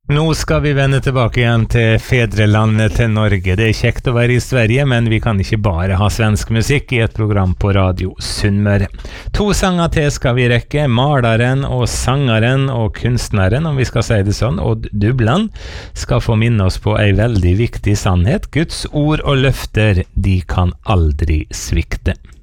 Nå skal vi vende tilbake igjen til fedrelandet til Norge. Det kjekt å være i Sverige, men vi kan ikke bare ha svensk musikk i et program på Radio Sunnmøre. 2 sanger til skal vi rekke. Maleren og sangeren og kunstneren, om vi skal si det sånn, Odd Dubland, skal få minne oss på en veldig viktig sannhet. Guds ord og løfter, de kan aldri svikte.